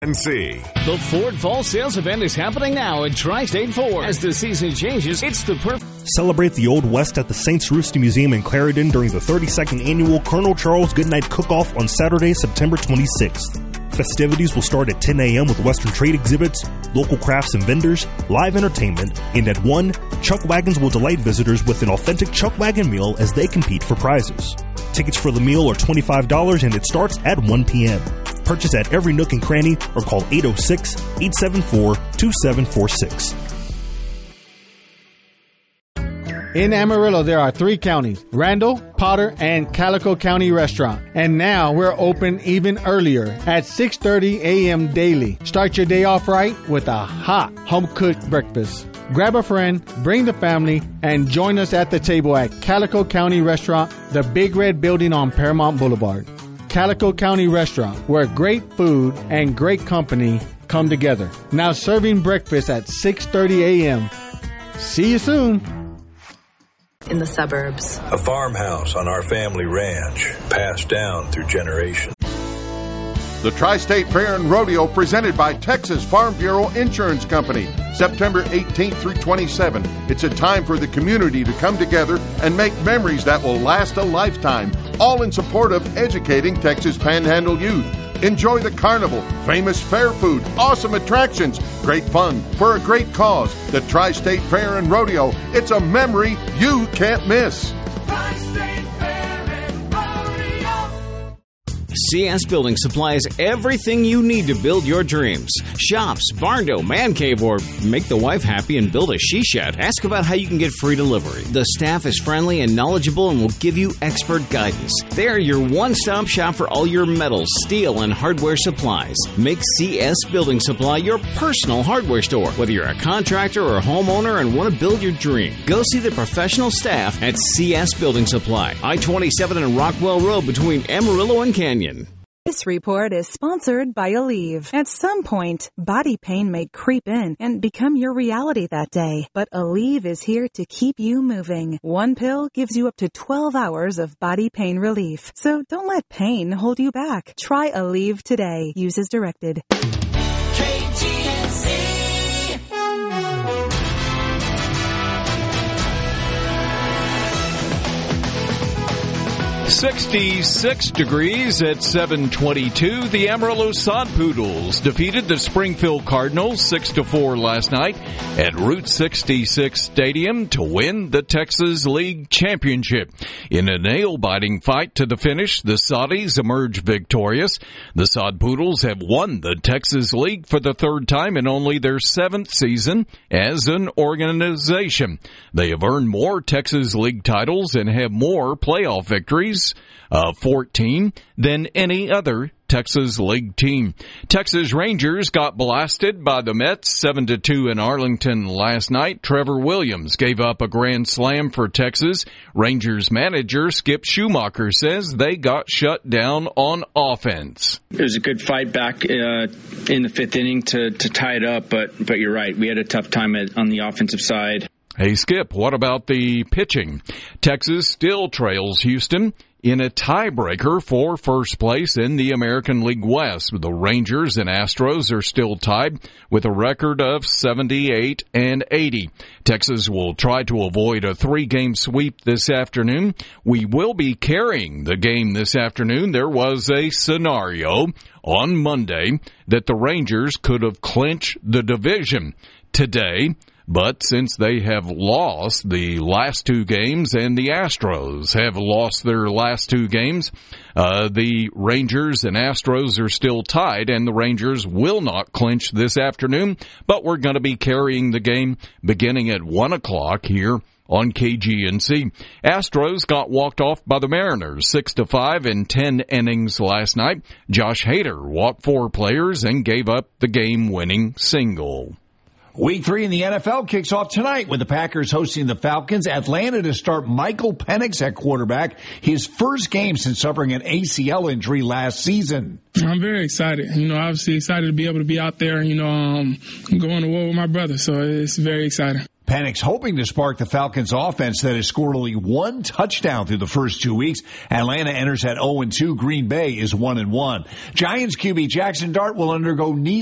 and see. The Ford Fall Sales Event is happening now at Tri-State Ford. As the season changes, it's the perfect... Celebrate the Old West at the Saints Rooster Museum in Clarendon during the 32nd Annual Colonel Charles Goodnight Cook-Off on Saturday, September 26th. Festivities will start at 10 a.m. with Western trade exhibits, local crafts and vendors, live entertainment, and at 1, Chuck Wagons will delight visitors with an authentic Chuck Wagon meal as they compete for prizes. Tickets for the meal are $25 and it starts at 1 p.m. Purchase at every nook and cranny or call 806-874-2746. In Amarillo, there are 3 counties, Randall, Potter, and Calico County Restaurant. And now we're open even earlier at 6:30 a.m. daily. Start your day off right with a hot home-cooked breakfast. Grab a friend, bring the family, and join us at the table at Calico County Restaurant, the Big Red Building on Paramount Boulevard. Calico County Restaurant, where great food and great company come together. Now serving breakfast at 6:30 a.m. See you soon. In the suburbs. A farmhouse on our family ranch, passed down through generations. The Tri-State Fair and Rodeo presented by Texas Farm Bureau Insurance Company, September 18th through 27th. It's a time for the community to come together and make memories that will last a lifetime, all in support of educating Texas Panhandle youth. Enjoy the carnival, famous fair food, awesome attractions, great fun for a great cause. The Tri-State Fair and Rodeo, it's a memory you can't miss. Tri-State Fair and Rodeo. CS Building supplies everything you need to build your dreams. Shops, barn door, man cave, or make the wife happy and build a she-shed. Ask about how you can get free delivery. The staff is friendly and knowledgeable and will give you expert guidance. They're your one-stop shop for all your metals, steel, and hardware supplies. Make CS Building Supply your personal hardware store. Whether you're a contractor or a homeowner and want to build your dream, go see the professional staff at CS Building Supply. I-27 and Rockwell Road between Amarillo and Canyon. This report is sponsored by Aleve. At some point, body pain may creep in and become your reality that day. But Aleve is here to keep you moving. One pill gives you up to 12 hours of body pain relief. So don't let pain hold you back. Try Aleve today. Use as directed. KGNC. 66 degrees at 7:22. The Amarillo Sod Poodles defeated the Springfield Cardinals 6-4 last night at Route 66 Stadium to win the Texas League Championship. In a nail-biting fight to the finish, the Soddies emerged victorious. The Sod Poodles have won the Texas League for the 3rd time in only their 7th season as an organization. They have earned more Texas League titles and have more playoff victories, 14, than any other Texas League team. Texas Rangers got blasted by the Mets 7-2 in Arlington last night. Trevor Williams gave up a grand slam for Texas. Rangers manager Skip Schumacher says they got shut down on offense. It was a good fight back in the 5th inning to tie it up, but you're right. We had a tough time on the offensive side. Hey, Skip, what about the pitching? Texas still trails Houston in a tiebreaker for first place in the American League West. The Rangers and Astros are still tied with a record of 78 and 80. Texas will try to avoid a 3-game sweep this afternoon. We will be carrying the game this afternoon. There was a scenario on Monday that the Rangers could have clinched the division today, but since they have lost the last 2 games and the Astros have lost their last 2 games, the Rangers and Astros are still tied, and the Rangers will not clinch this afternoon, but we're going to be carrying the game beginning at 1 o'clock here on KGNC. Astros got walked off by the Mariners 6-5 in 10 innings last night. Josh Hader walked 4 players and gave up the game-winning single. Week 3 in the NFL kicks off tonight with the Packers hosting the Falcons. Atlanta to start Michael Penix at quarterback, his first game since suffering an ACL injury last season. I'm very excited. Obviously excited to be able to be out there, going to war with my brother. So it's very exciting. Penix hoping to spark the Falcons' offense that has scored only one touchdown through the first 2 weeks. Atlanta enters at 0-2. Green Bay is 1-1. Giants QB Jackson Dart will undergo knee